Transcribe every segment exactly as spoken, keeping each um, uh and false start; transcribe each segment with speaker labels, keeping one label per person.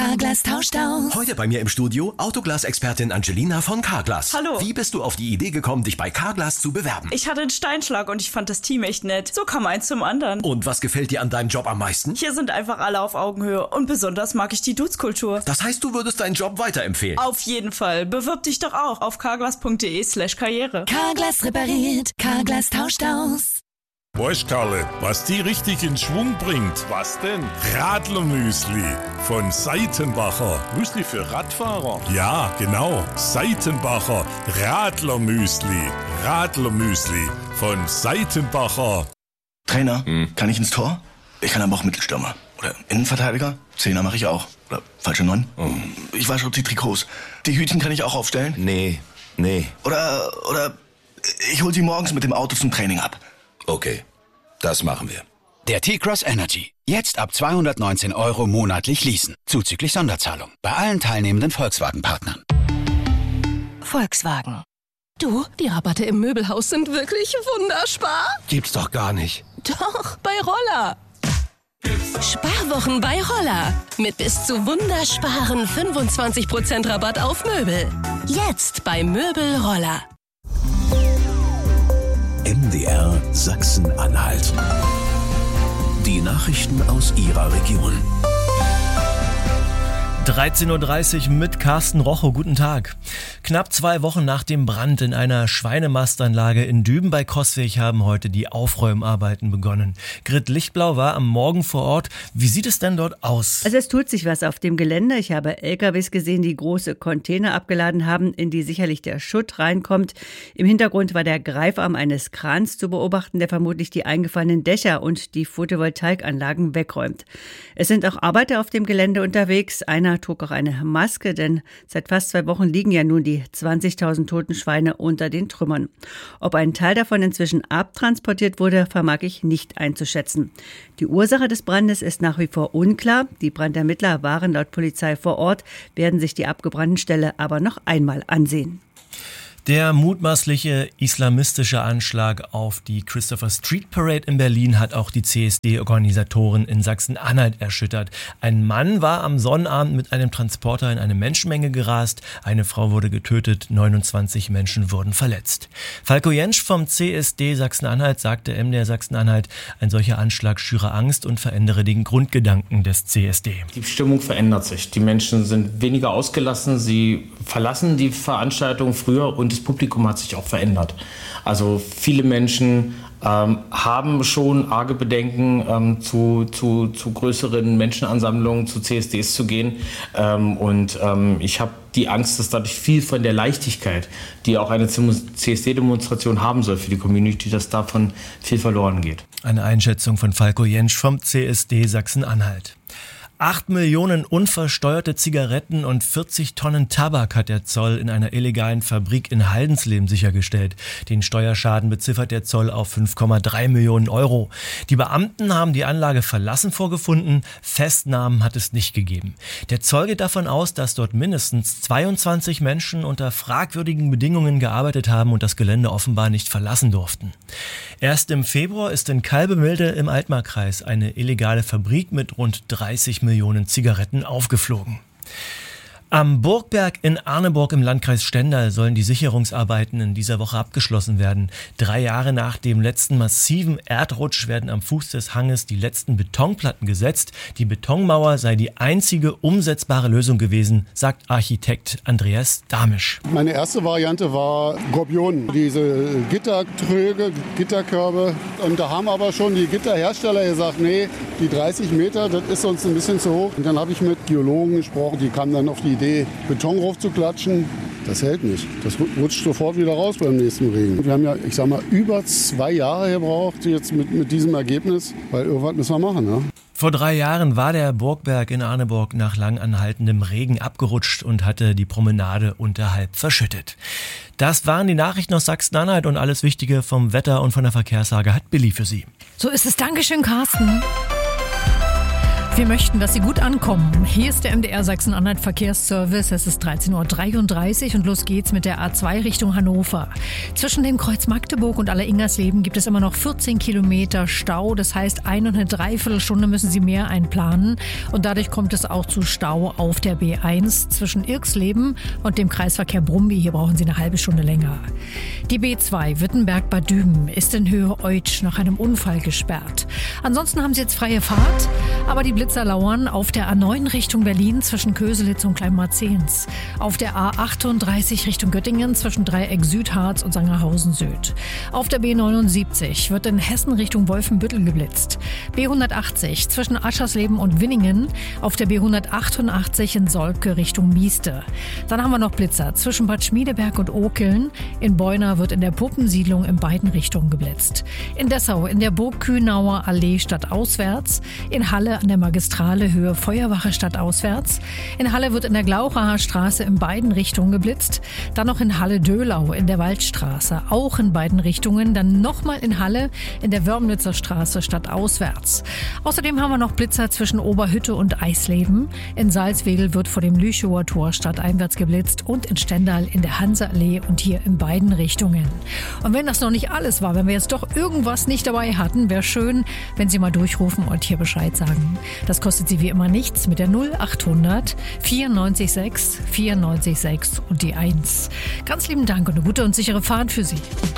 Speaker 1: Carglass tauscht aus.
Speaker 2: Heute bei mir im Studio Autoglas-Expertin Angelina von Carglass.
Speaker 3: Hallo.
Speaker 2: Wie bist du auf die Idee gekommen, dich bei Carglass zu bewerben?
Speaker 3: Ich hatte einen Steinschlag und ich fand das Team echt nett. So kam eins zum anderen.
Speaker 2: Und was gefällt dir an deinem Job am meisten?
Speaker 3: Hier sind einfach alle auf Augenhöhe und besonders mag ich die Dudes-Kultur.
Speaker 2: Das heißt, du würdest deinen Job weiterempfehlen?
Speaker 3: Auf jeden Fall. Bewirb dich doch auch auf carglass.de slash karriere.
Speaker 1: Carglass repariert, Carglass tauscht aus.
Speaker 4: Weißt Karle, was die richtig in Schwung bringt?
Speaker 5: Was denn?
Speaker 4: Radlermüsli von Seitenbacher.
Speaker 5: Müsli für Radfahrer?
Speaker 4: Ja, genau. Seitenbacher Radlermüsli. Radlermüsli von Seitenbacher.
Speaker 6: Trainer, hm. kann ich ins Tor? Ich kann aber auch Mittelstürmer. Oder Innenverteidiger? Zehner mache ich auch. Oder falsche Neun? Oh. Ich wasche auch die Trikots. Die Hütchen kann ich auch aufstellen?
Speaker 2: Nee, nee.
Speaker 6: Oder, oder ich hol sie morgens mit dem Auto zum Training ab.
Speaker 2: Okay, das machen wir.
Speaker 7: Der T-Cross Energy. Jetzt ab zweihundertneunzehn Euro monatlich leasen. Zuzüglich Sonderzahlung. Bei allen teilnehmenden Volkswagen-Partnern.
Speaker 1: Volkswagen. Du, die Rabatte im Möbelhaus sind wirklich wunderspar.
Speaker 2: Gibt's doch gar nicht.
Speaker 1: Doch, bei Roller. Sparwochen bei Roller. Mit bis zu wundersparen fünfundzwanzig Prozent Rabatt auf Möbel. Jetzt bei Möbel Roller.
Speaker 8: M D R Sachsen-Anhalt. Die Nachrichten aus Ihrer Region.
Speaker 9: dreizehn Uhr dreißig mit Carsten Rochow. Guten Tag. Knapp zwei Wochen nach dem Brand in einer Schweinemastanlage in Düben bei Coswig haben heute die Aufräumarbeiten begonnen. Grit Lichtblau war am Morgen vor Ort. Wie sieht es denn dort aus?
Speaker 10: Also es tut sich was auf dem Gelände. Ich habe L K Ws gesehen, die große Container abgeladen haben, in die sicherlich der Schutt reinkommt. Im Hintergrund war der Greifarm eines Krans zu beobachten, der vermutlich die eingefallenen Dächer und die Photovoltaikanlagen wegräumt. Es sind auch Arbeiter auf dem Gelände unterwegs. Einer trug auch eine Maske, denn seit fast zwei Wochen liegen ja nun die zwanzigtausend toten Schweine unter den Trümmern. Ob ein Teil davon inzwischen abtransportiert wurde, vermag ich nicht einzuschätzen. Die Ursache des Brandes ist nach wie vor unklar. Die Brandermittler waren laut Polizei vor Ort, werden sich die abgebrannten Ställe aber noch einmal ansehen.
Speaker 9: Der mutmaßliche islamistische Anschlag auf die Christopher Street Parade in Berlin hat auch die C S D-Organisatoren in Sachsen-Anhalt erschüttert. Ein Mann war am Sonnabend mit einem Transporter in eine Menschenmenge gerast. Eine Frau wurde getötet, neunundzwanzig Menschen wurden verletzt. Falko Jentsch vom C S D Sachsen-Anhalt sagte M D R Sachsen-Anhalt, ein solcher Anschlag schüre Angst und verändere den Grundgedanken des C S D.
Speaker 11: Die Stimmung verändert sich. Die Menschen sind weniger ausgelassen, sie verlassen die Veranstaltung früher und das Publikum hat sich auch verändert. Also viele Menschen ähm, haben schon arge Bedenken, ähm, zu, zu, zu größeren Menschenansammlungen, zu C S Ds zu gehen. Ähm, und ähm, ich habe die Angst, dass dadurch viel von der Leichtigkeit, die auch eine C S D-Demonstration haben soll für die Community, dass davon viel verloren geht.
Speaker 9: Eine Einschätzung von Falko Jentsch vom C S D Sachsen-Anhalt. Acht Millionen unversteuerte Zigaretten und vierzig Tonnen Tabak hat der Zoll in einer illegalen Fabrik in Haldensleben sichergestellt. Den Steuerschaden beziffert der Zoll auf fünf Komma drei Millionen Euro. Die Beamten haben die Anlage verlassen vorgefunden. Festnahmen hat es nicht gegeben. Der Zoll geht davon aus, dass dort mindestens zweiundzwanzig Menschen unter fragwürdigen Bedingungen gearbeitet haben und das Gelände offenbar nicht verlassen durften. Erst im Februar ist in Kalbemilde im Altmarkkreis eine illegale Fabrik mit rund dreißig Millionen Zigaretten aufgeflogen. Am Burgberg in Arneburg im Landkreis Stendal sollen die Sicherungsarbeiten in dieser Woche abgeschlossen werden. Drei Jahre nach dem letzten massiven Erdrutsch werden am Fuß des Hanges die letzten Betonplatten gesetzt. Die Betonmauer sei die einzige umsetzbare Lösung gewesen, sagt Architekt Andreas Damisch.
Speaker 12: Meine erste Variante war Gorbion, diese Gittertröge, Gitterkörbe. Und da haben aber schon die Gitterhersteller gesagt, nee, die dreißig Meter, das ist uns ein bisschen zu hoch. Und dann habe ich mit Geologen gesprochen, die kamen dann auf die Idee, Beton rauf zu klatschen. Das hält nicht. Das rutscht sofort wieder raus beim nächsten Regen. Wir haben ja, ich sag mal, über zwei Jahre gebraucht jetzt mit, mit diesem Ergebnis, weil irgendwas müssen wir machen. Ne?
Speaker 9: Vor drei Jahren war der Burgberg in Arneburg nach lang anhaltendem Regen abgerutscht und hatte die Promenade unterhalb verschüttet. Das waren die Nachrichten aus Sachsen-Anhalt und alles Wichtige vom Wetter und von der Verkehrslage hat Billy für Sie.
Speaker 1: So ist es. Dankeschön, Carsten.
Speaker 13: Wir möchten, dass Sie gut ankommen. Hier ist der M D R Sachsen-Anhalt Verkehrsservice. Es ist dreizehn Uhr dreiunddreißig und los geht's mit der A zwei Richtung Hannover. Zwischen dem Kreuz Magdeburg und Aller-Ingersleben gibt es immer noch vierzehn Kilometer Stau. Das heißt, eine und eine Dreiviertelstunde müssen Sie mehr einplanen. Und dadurch kommt es auch zu Stau auf der B eins zwischen Irksleben und dem Kreisverkehr Brumby. Hier brauchen Sie eine halbe Stunde länger. Die B zwei Wittenberg-Bad Düben ist in Höhe Eutsch nach einem Unfall gesperrt. Ansonsten haben Sie jetzt freie Fahrt, aber die Blitzer lauern auf der A neun Richtung Berlin zwischen Köselitz und Kleinmarzehns, auf der A achtunddreißig Richtung Göttingen zwischen Dreieck Südharz und Sangerhausen Süd. Auf der B neunundsiebzig wird in Hessen Richtung Wolfenbüttel geblitzt. B hundertachtzig zwischen Aschersleben und Winningen, auf der B hundertachtundachtzig in Solbke Richtung Mieste. Dann haben wir noch Blitzer zwischen Bad Schmiedeberg und Okeln. In Beuna wird in der Puppensiedlung in beiden Richtungen geblitzt. In Dessau in der Burg Kühnauer Allee stadtauswärts. In Halle an der Magistrale Höhe Feuerwache stadtauswärts. In Halle wird in der Glauchacher Straße in beiden Richtungen geblitzt. Dann noch in Halle-Döhlau in der Waldstraße, auch in beiden Richtungen. Dann nochmal in Halle in der Wörmnitzer Straße stadtauswärts. Außerdem haben wir noch Blitzer zwischen Oberhütte und Eisleben. In Salzwedel wird vor dem Lüchower Tor stadteinwärts geblitzt und in Stendal in der Hanseallee und hier in beiden Richtungen. Und wenn das noch nicht alles war, wenn wir jetzt doch irgendwas nicht dabei hatten, wäre schön, wenn Sie mal durchrufen und hier Bescheid sagen. Das kostet Sie wie immer nichts mit der null achthundert vierundneunzig sechs vierundneunzig sechs und die eins. Ganz lieben Dank und eine gute und sichere Fahrt für Sie.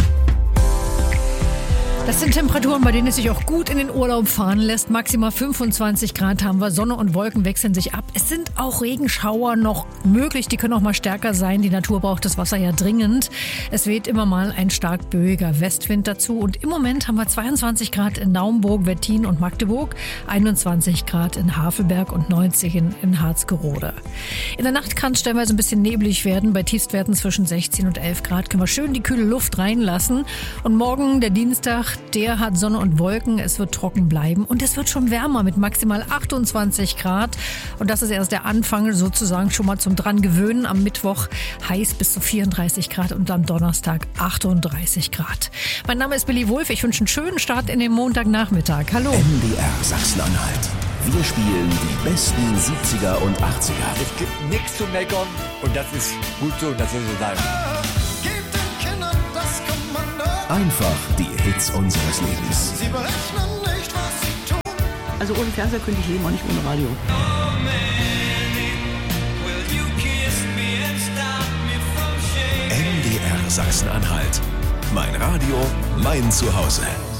Speaker 13: Das sind Temperaturen, bei denen es sich auch gut in den Urlaub fahren lässt. Maximal fünfundzwanzig Grad haben wir. Sonne und Wolken wechseln sich ab. Es sind auch Regenschauer noch möglich. Die können auch mal stärker sein. Die Natur braucht das Wasser ja dringend. Es weht immer mal ein stark böiger Westwind dazu. Und im Moment haben wir zweiundzwanzig Grad in Naumburg, Wettin und Magdeburg, einundzwanzig Grad in Havelberg und neunzig in, in Harzgerode. In der Nacht kann es stellenweise ein bisschen neblig werden. Bei Tiefstwerten zwischen sechzehn und elf Grad können wir schön die kühle Luft reinlassen. Und morgen, der Dienstag, der hat Sonne und Wolken, es wird trocken bleiben und es wird schon wärmer mit maximal achtundzwanzig Grad. Und das ist erst der Anfang sozusagen schon mal zum dran gewöhnen. Am Mittwoch heiß bis zu vierunddreißig Grad und am Donnerstag achtunddreißig Grad. Mein Name ist Billy Wulff. Ich wünsche einen schönen Start in den Montagnachmittag. Hallo.
Speaker 8: M D R Sachsen-Anhalt. Wir spielen die besten siebziger und achtziger.
Speaker 14: Es gibt nichts zu meckern und das ist gut so, dass es so sein.
Speaker 8: Einfach die Hits unseres Lebens.
Speaker 15: Sie berechnen nicht, was sie tun.
Speaker 16: Also ohne Fernseher könnte ich leben, auch nicht ohne Radio.
Speaker 8: M D R Sachsen-Anhalt. Mein Radio, mein Zuhause.